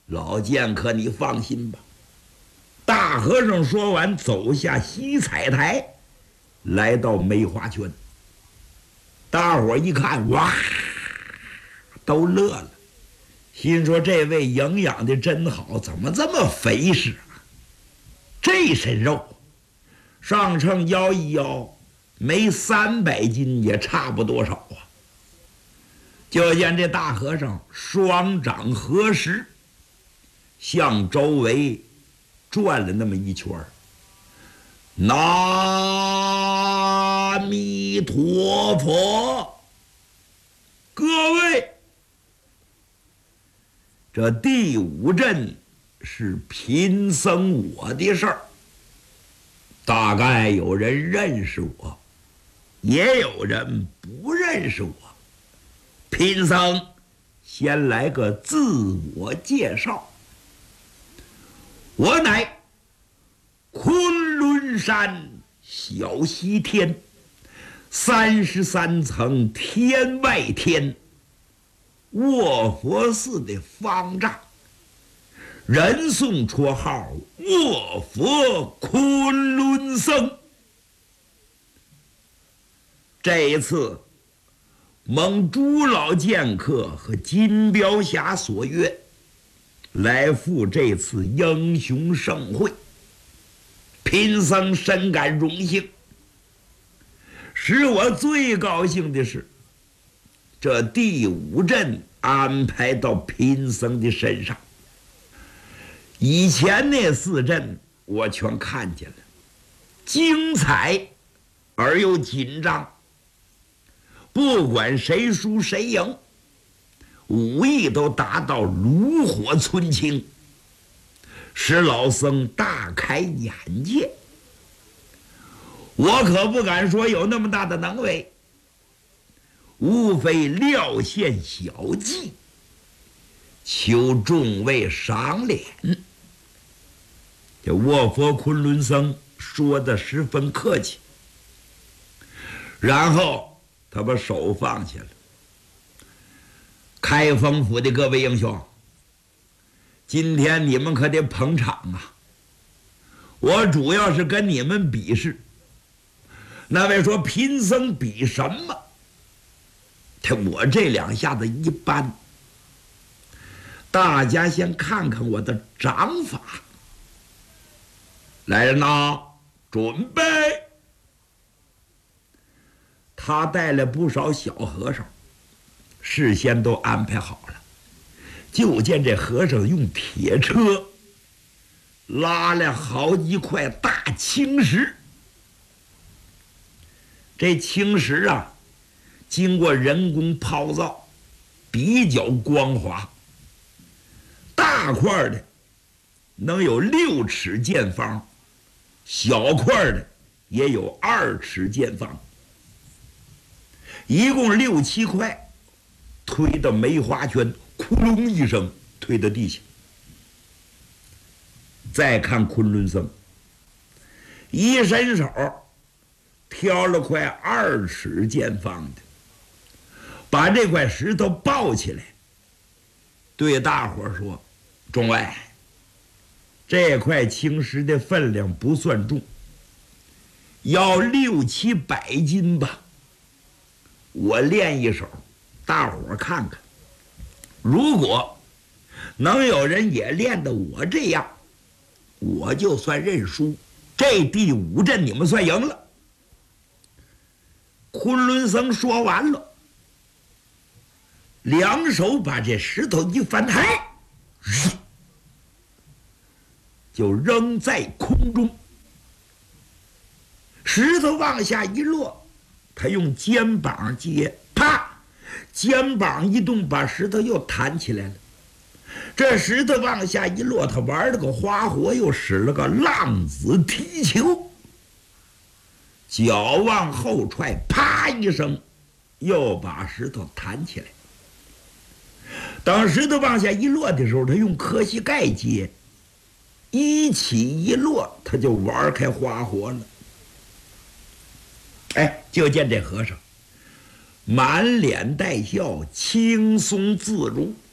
老剑客，你放心吧。大和尚说完，走下西彩台，来到梅花圈。大伙一看，哇，都乐了，心说这位营养的真好，怎么这么肥实啊？这身肉，上秤摇一摇，没300斤也差不多少啊。就见这大和尚双掌合十，向周围转了那么一圈。南弥陀佛，各位，这第5阵是贫僧我的事儿。大概有人认识我，也有人不认识我。贫僧先来个自我介绍，我乃昆仑山小西天33层天外天卧佛寺的方丈，人送绰号卧佛昆仑僧。这一次蒙朱老剑客和金彪侠所约，来赴这次英雄盛会，贫僧深感荣幸。使我最高兴的是，这第5阵安排到贫僧的身上。以前那4阵我全看见了，精彩而又紧张，不管谁输谁赢，武艺都达到炉火纯青，使老僧大开眼界。我可不敢说有那么大的能为，无非料现小技，求众位赏脸。这卧佛昆仑僧说的十分客气，然后他把手放下了。开封府的各位英雄，今天你们可得捧场啊！我主要是跟你们比试。那位说贫僧比什么？我这2下子一般，大家先看看我的掌法。来人呐，准备！他带了不少小和尚，事先都安排好了。就见这和尚用铁车拉了好几块大青石，这青石啊，经过人工泡造，比较光滑，大块的能有6尺见方，小块的也有2尺见方，一共6、7块，推到梅花圈，窟窿一声推到地下。再看昆仑僧，一伸手挑了块2尺见方的，把这块石头抱起来，对大伙说：“众位，这块青石的分量不算重，要6、700斤吧。我练一手，大伙看看，如果能有人也练得我这样，我就算认输。这第5阵你们算赢了。”昆仑僧说完了，两手把这石头一翻开，就扔在空中。石头往下一落，他用肩膀接，啪，肩膀一动，把石头又弹起来了。这石头往下一落，他玩了个花活，又使了个浪子踢球，脚往后踹，啪一声，又把石头弹起来。当石头往下一落的时候，他用磕膝盖接，一起一落，他就玩开花活了。哎，就见这和尚满脸带笑，轻松自如。